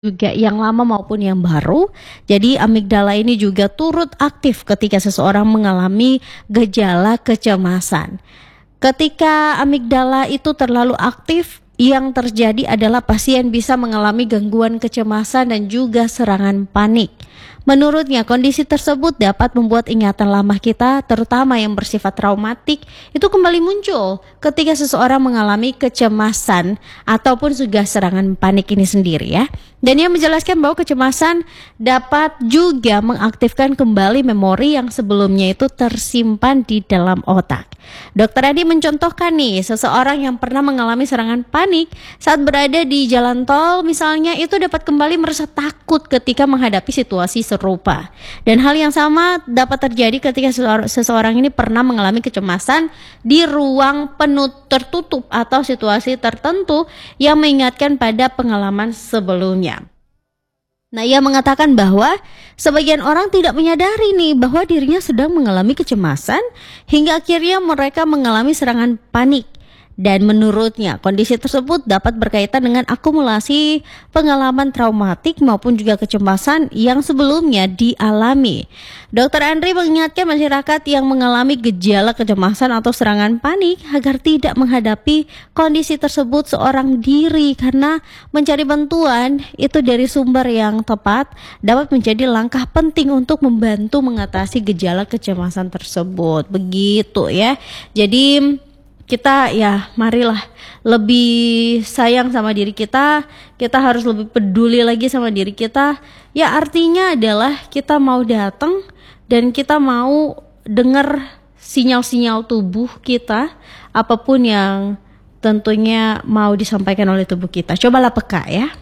juga yang lama maupun yang baru. Jadi amigdala ini juga turut aktif ketika seseorang mengalami gejala kecemasan. Ketika amigdala itu terlalu aktif, yang terjadi adalah pasien bisa mengalami gangguan kecemasan dan juga serangan panik. Menurutnya, kondisi tersebut dapat membuat ingatan lama kita, terutama yang bersifat traumatik, itu kembali muncul ketika seseorang mengalami kecemasan ataupun juga serangan panik ini sendiri ya. Dan ia menjelaskan bahwa kecemasan dapat juga mengaktifkan kembali memori yang sebelumnya itu tersimpan di dalam otak. Dokter Adi mencontohkan nih, seseorang yang pernah mengalami serangan panik saat berada di jalan tol misalnya itu dapat kembali merasa takut ketika menghadapi situasi serupa. Dan hal yang sama dapat terjadi ketika seseorang ini pernah mengalami kecemasan di ruang penuh tertutup atau situasi tertentu yang mengingatkan pada pengalaman sebelumnya. Nah, ia mengatakan bahwa sebagian orang tidak menyadari nih bahwa dirinya sedang mengalami kecemasan hingga akhirnya mereka mengalami serangan panik. Dan menurutnya kondisi tersebut dapat berkaitan dengan akumulasi pengalaman traumatik maupun juga kecemasan yang sebelumnya dialami. Dr. Andri mengingatkan masyarakat yang mengalami gejala kecemasan atau serangan panik agar tidak menghadapi kondisi tersebut seorang diri, karena mencari bantuan itu dari sumber yang tepat dapat menjadi langkah penting untuk membantu mengatasi gejala kecemasan tersebut. Begitu ya. Jadi kita ya marilah lebih sayang sama diri kita harus lebih peduli lagi sama diri kita. Ya artinya adalah kita mau datang dan kita mau dengar sinyal-sinyal tubuh kita, apapun yang tentunya mau disampaikan oleh tubuh kita. Cobalah peka ya.